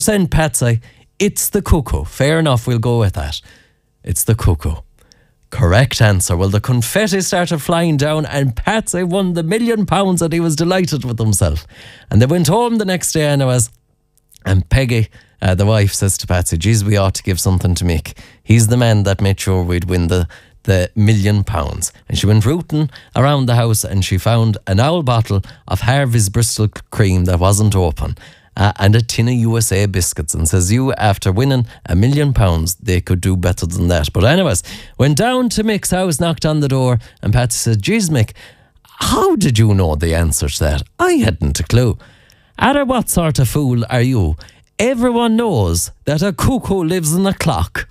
Patsy. It's the cuckoo. Fair enough, we'll go with that. It's the cuckoo. Correct answer. Well, the confetti started flying down and Patsy won the £1,000,000 and he was delighted with himself. And they went home the next day and Peggy, the wife, says to Patsy, geez, we ought to give something to Mick. He's the man that made sure we'd win the £1,000,000. And she went rooting around the house and she found an old bottle of Harvey's Bristol cream that wasn't open. And a tin of USA biscuits, and says after winning £1,000,000 they could do better than that. But anyways, went down to Mick's house, knocked on the door, and Patsy said, geez Mick, how did you know the answer to that? I hadn't a clue. Ada, what sort of fool are you? Everyone knows that a cuckoo lives in a clock.